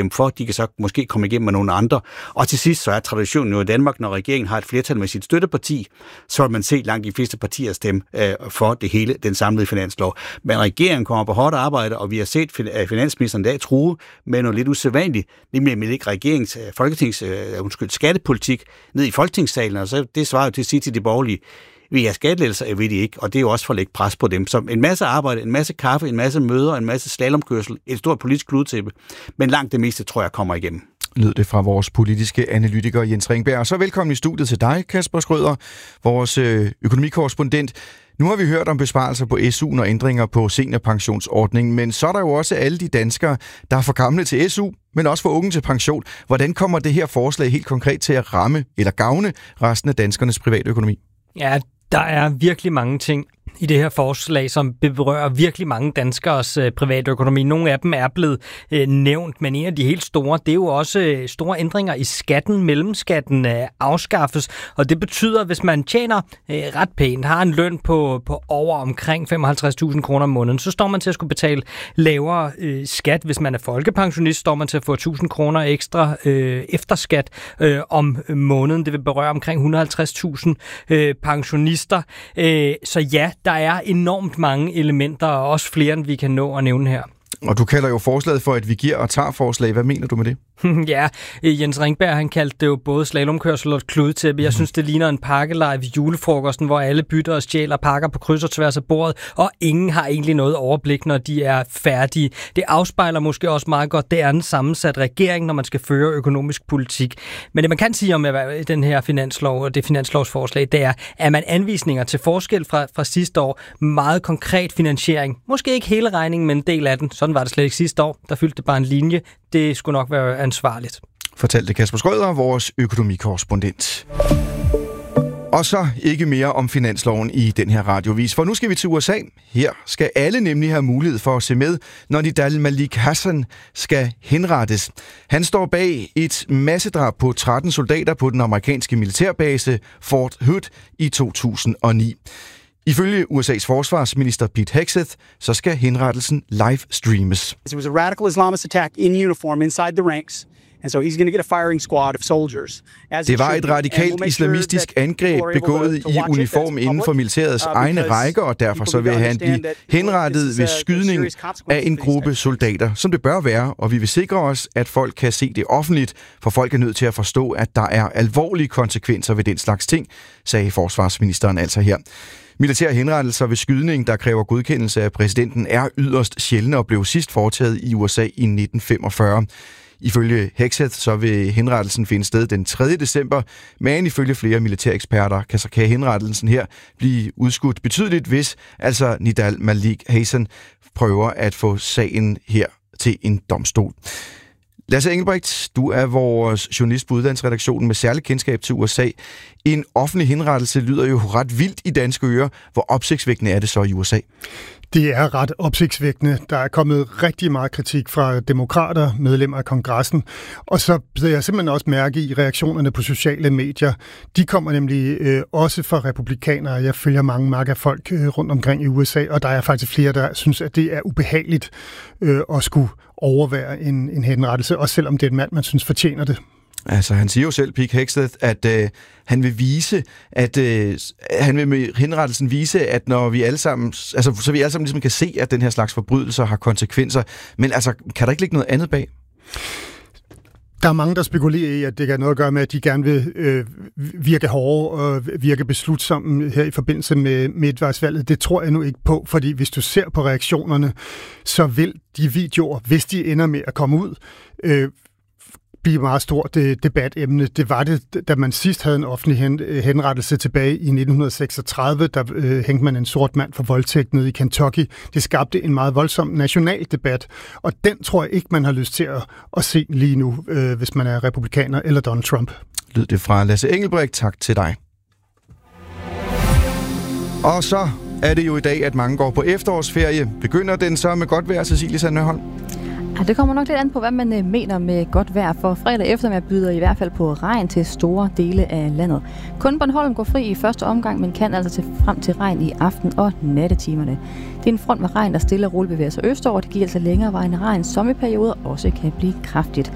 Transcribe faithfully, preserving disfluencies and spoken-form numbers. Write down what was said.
stemme for. De kan så måske komme igennem med nogle andre. Og til sidst så er traditionen jo i Danmark, når regeringen har et flertal med sit støtteparti, så vil man se langt de fleste partier stemme øh, for det hele, den samlede finanslov. Men regeringen kommer på hårdt arbejde, og vi har set finansministeren i dag true med noget lidt usædvanligt, nemlig at man ikke regerings, folketings, øh, undskyld, skattepolitik ned i folketingssalen, og så det svarer jo til at sige til de borgerlige, vi har skattelettelser, ved de ikke, og det er jo også for at lægge pres på dem. Så en masse arbejde, en masse kaffe, en masse møder, en masse slalomkørsel, et stort politisk kludetæppe, men langt det meste, tror jeg, kommer igennem. Lød det fra vores politiske analytiker Jens Ringberg. Og så velkommen i studiet til dig, Kasper Schrøder, vores økonomikorrespondent. Nu har vi hørt om besparelser på S U'en og ændringer på seniorpensionsordningen, men så er der jo også alle de danskere, der er for gamle til S U, men også for unge til pension. Hvordan kommer det her forslag helt konkret til at ramme eller gavne resten af danskernes private økonomi? Ja, der er virkelig mange ting i det her forslag, som berører virkelig mange danskers øh, private økonomi. Nogle af dem er blevet øh, nævnt, men en af de helt store, det er jo også øh, store ændringer i skatten. Mellemskatten øh, afskaffes, og det betyder, at hvis man tjener øh, ret pænt, har en løn på, på over omkring femoghalvtreds tusind kroner om måneden, så står man til at skulle betale lavere øh, skat. Hvis man er folkepensionist, står man til at få tusind kroner ekstra øh, efter skat øh, om måneden. Det vil berøre omkring et hundrede og halvtreds tusind øh, pensionister. Øh, så ja, der er enormt mange elementer, og også flere, end vi kan nå at nævne her. Og du kalder jo forslaget for et vi giver og tager forslag. Hvad mener du med det? Ja, Jens Ringberg, han kaldte det jo både slalomkørsel og kludetæppe. Jeg synes, det ligner en pakkelej ved julefrokosten, hvor alle bytter og stjæler pakker på kryds og tværs af bordet, og ingen har egentlig noget overblik, når de er færdige. Det afspejler måske også meget godt, det er en sammensat regering, når man skal føre økonomisk politik. Men det, man kan sige om den her finanslov og det finanslovsforslag, det er, at man anvisninger til forskel fra, fra sidste år, meget konkret finansiering. Måske ikke hele regningen, men en del af den. Sådan var det slet ikke sidste år. Der fyldte det bare en linje. Det skulle nok være ansvarligt. Fortalte Kasper Schrøder, vores økonomikorrespondent. Og så ikke mere om finansloven i den her radiovis, for nu skal vi til U S A. Her skal alle nemlig have mulighed for at se med, når Nidal Malik Hasan skal henrettes. Han står bag et massedrab på tretten soldater på den amerikanske militærbase Fort Hood i to tusind og ni. Ifølge U S A's forsvarsminister Pete Hegseth, så skal henrettelsen live-streames. It was a radical Islamist attack in uniform inside the ranks. And so he's going to get a firing squad of soldiers. Det var et radikalt islamistisk angreb begået i uniform inden for militærets egne rækker, og derfor så vil han blive henrettet ved skydning af en gruppe soldater, som det bør være, og vi vil sikre os, at folk kan se det offentligt, for folk er nødt til at forstå, at der er alvorlige konsekvenser ved den slags ting, sagde forsvarsministeren altså her. Militære henrettelser ved skydning, der kræver godkendelse af præsidenten, er yderst sjældne og blev sidst foretaget i U S A i nitten femogfyrre. Ifølge Hegseth så vil henrettelsen finde sted den tredje december, men ifølge flere militæreksperter kan, så kan henrettelsen her blive udskudt betydeligt, hvis altså Nidal Malik Hasan prøver at få sagen her til en domstol. Lasse Engelbrecht, du er vores journalist på udlandsredaktionen med særlig kendskab til U S A. En offentlig henrettelse lyder jo ret vildt i danske ører. Hvor opsigtsvækkende er det så i U S A? Det er ret opsigtsvækkende. Der er kommet rigtig meget kritik fra demokrater, medlemmer af kongressen. Og så bliver jeg simpelthen også mærke i reaktionerne på sociale medier. De kommer nemlig øh, også fra republikanere. Jeg følger mange marker folk øh, rundt omkring i U S A, og der er faktisk flere, der synes, at det er ubehageligt øh, at skulle overvære en, en henrettelse, også selvom det er en mand, man synes fortjener det. Altså, han siger jo selv, Pete Hegseth, at øh, han vil vise, at øh, han vil med henrettelsen vise, at når vi alle sammen, altså, så vi alle sammen ligesom kan se, at den her slags forbrydelser har konsekvenser. Men altså, kan der ikke ligge noget andet bag? Der er mange, der spekulerer i, at det kan have noget at gøre med, at de gerne vil øh, virke hårde og virke beslutsomme her i forbindelse med midtvejsvalget. Det tror jeg nu ikke på, fordi hvis du ser på reaktionerne, så vil de videoer, hvis de ender med at komme ud, øh, blive meget stort debatemne. Det var det, da man sidst havde en offentlig henrettelse tilbage i nitten seksogtredive. Der øh, hængte man en sort mand for voldtægt nede i Kentucky. Det skabte en meget voldsom national debat, og den tror jeg ikke, man har lyst til at, at se lige nu, øh, hvis man er republikaner eller Donald Trump. Lød det fra Lasse Engelbrecht. Tak til dig. Og så er det jo i dag, at mange går på efterårsferie. Begynder den så med godt vejr, Cecilie Sandøholm? Ja, det kommer nok lidt an på, hvad man mener med godt vejr, for fredag eftermiddag byder i hvert fald på regn til store dele af landet. Kun Bornholm går fri i første omgang, men kan altså til frem til regn i aften- og nattetimerne. Det er en front med regn, der stille og roligt bevæger sig østover. Det giver altså længerevarende regn, som i perioder også kan blive kraftigt.